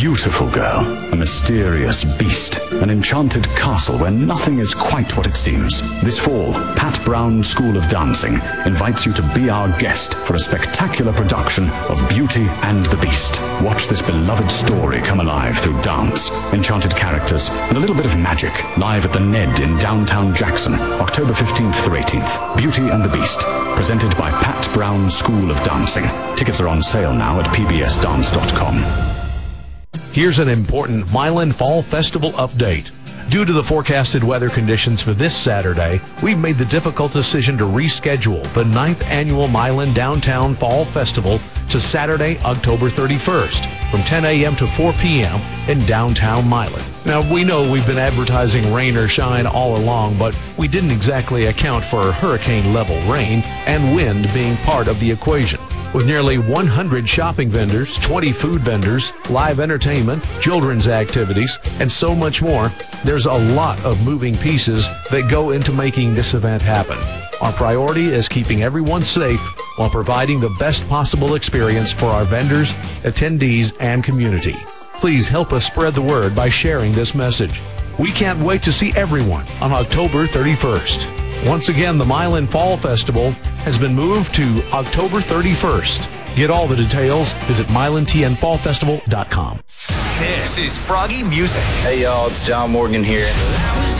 beautiful girl, a mysterious beast, an enchanted castle where nothing is quite what it seems. This fall, Pat Brown School of Dancing invites you to be our guest for a spectacular production of Beauty and the Beast. Watch this beloved story come alive through dance, enchanted characters, and a little bit of magic, live at the Ned in downtown Jackson, October 15th through 18th. Beauty and the Beast, presented by Pat Brown School of Dancing. Tickets are on sale now at pbsdance.com. Here's an important Milan Fall Festival update. Due to the forecasted weather conditions for this Saturday, we've made the difficult decision to reschedule the 9th Annual Milan Downtown Fall Festival to Saturday, October 31st, from 10 a.m. to 4 p.m. in downtown Milan. Now, we know we've been advertising rain or shine all along, but we didn't exactly account for hurricane-level rain and wind being part of the equation. With nearly 100 shopping vendors, 20 food vendors, live entertainment, children's activities, and so much more, there's a lot of moving pieces that go into making this event happen. Our priority is keeping everyone safe while providing the best possible experience for our vendors, attendees, and community. Please help us spread the word by sharing this message. We can't wait to see everyone on October 31st. Once again, the Milan Fall Festival has been moved to October 31st. Get all the details. Visit MilanTNFallFestival.com. This is Froggy Music. Hey y'all, it's John Morgan here.